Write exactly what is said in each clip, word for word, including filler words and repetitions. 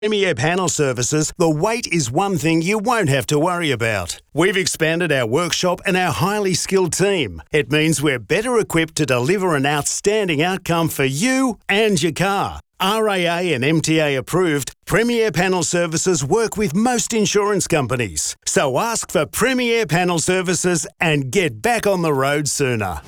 Premier Panel Services, the wait is one thing you won't have to worry about. We've expanded our workshop and our highly skilled team. It means we're better equipped to deliver an outstanding outcome for you and your car. R A A and M T A approved, Premier Panel Services work with most insurance companies. So ask for Premier Panel Services and get back on the road sooner.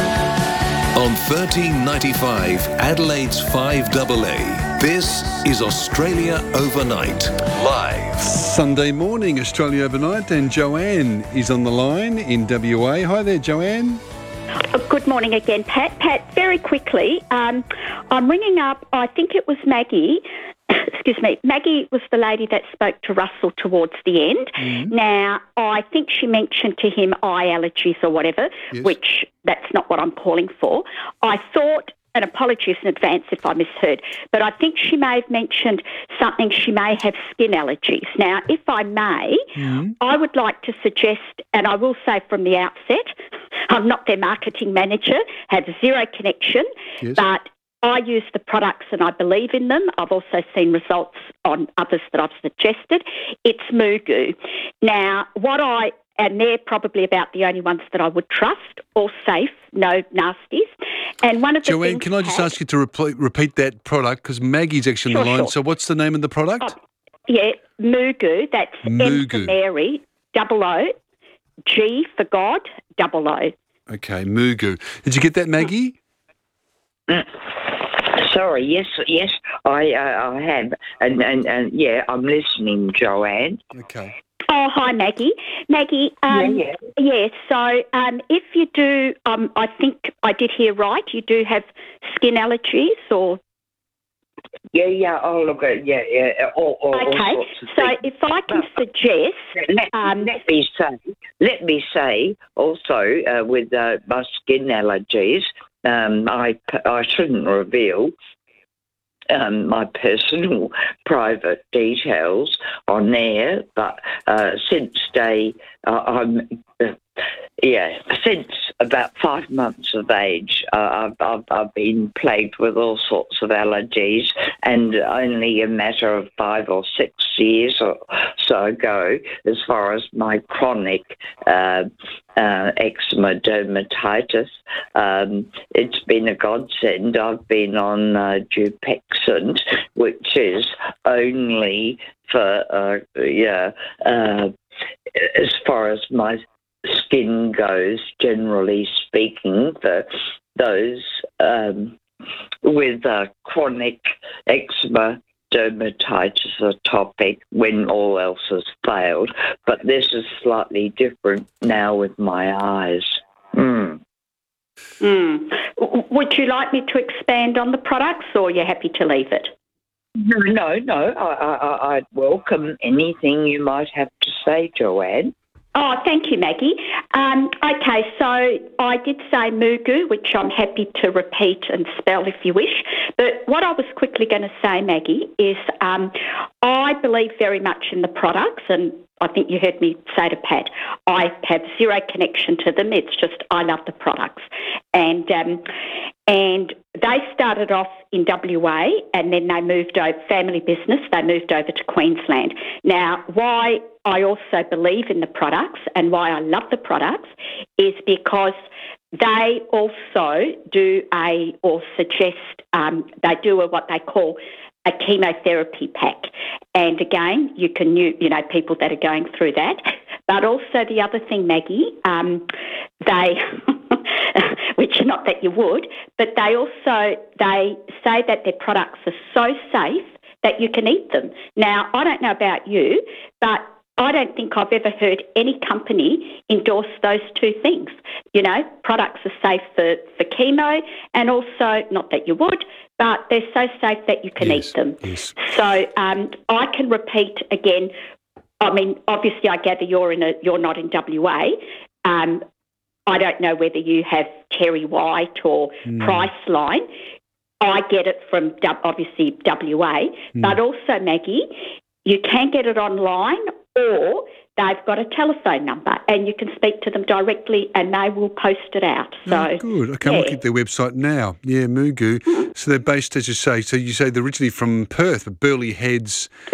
On thirteen ninety-five, Adelaide's five A A, this is Australia Overnight, live. Sunday morning, Australia Overnight, and Joanne is on the line in W A. Hi there, Joanne. Good morning again, Pat. Pat, very quickly, um, I'm ringing up, I think it was Maggie. Excuse me. Maggie was the lady that spoke to Russell towards the end. Mm-hmm. Now, I think she mentioned to him eye allergies or whatever, yes. Which that's not what I'm calling for. I thought, and apologies in advance if I misheard, but I think she may have mentioned something, she may have skin allergies. Now, if I may, mm-hmm. I would like to suggest, and I will say from the outset, I'm not their marketing manager, have zero connection, yes. But I use the products and I believe in them. I've also seen results on others that I've suggested. It's Mugu. Now, what I, and they're probably about the only ones that I would trust, all safe, no nasties. And one of the Joanne, things can I just ask you to repeat, repeat that product, because Maggie's actually sure, on the line. Sure. So what's the name of the product? Oh, yeah, Mugu. That's Mugu. M for Mary, double O, G for God, double O. Okay, Mugu. Did you get that, Maggie? Mm. Sorry, yes, yes, I uh, I have, and, and and yeah, I'm listening, Joanne. Okay. Oh, hi, Maggie. Maggie, um, yeah, yeah. yeah so um, if you do, um, I think I did hear right, you do have skin allergies or... Yeah, yeah, oh, look, yeah, yeah, all, all, okay, all sorts of so things. if I can but, suggest... Let, um, let me say, let me say also uh, with uh, my skin allergies, um, I, I shouldn't reveal Um, my personal private details on there, but uh, since day, uh, I'm, uh, yeah, since about five months of age, uh, I've, I've, I've been plagued with all sorts of allergies, and only a matter of five or six years or so ago, as far as my chronic uh, uh, eczema dermatitis, um, it's been a godsend. I've been on uh, Dupixent, which is only for, uh, yeah, uh, as far as my skin goes, generally speaking, for those um, with uh, chronic eczema dermatitis atopic when all else has failed. But this is slightly different now with my eyes. Mm. Mm. W- would you like me to expand on the products, or are you happy to leave it? No, no, no. I, I, I'd welcome anything you might have to say, Joanne. Oh, thank you, Maggie. Um, okay, so I did say Mugu, which I'm happy to repeat and spell if you wish. But what I was quickly going to say, Maggie, is um, I believe very much in the products, and I think you heard me say to Pat, I have zero connection to them. It's just I love the products. And um, and they started off in W A and then they moved over, family business, they moved over to Queensland. Now, why I also believe in the products and why I love the products is because they also do a, or suggest, um, they do a, what they call a chemotherapy pack. And again, you can, you, you know, people that are going through that. But also the other thing, Maggie, um, they, which not that you would, but they also, they say that their products are so safe that you can eat them. Now, I don't know about you, but I don't think I've ever heard any company endorse those two things. You know, products are safe for, for chemo, and also, not that you would, but they're so safe that you can yes, eat them. Yes. So um, I can repeat again, I mean, obviously I gather you're in a, you're not in W A. Um, I don't know whether you have Terry White or mm. Priceline. I get it from obviously W A, mm. but also, Maggie, you can get it online, or they've got a telephone number and you can speak to them directly and they will post it out. So Oh, good. Okay, I'm yeah. looking at their website now. Yeah, Mugu. So they're based, as you say, so you say they're originally from Perth, but Burleigh Heads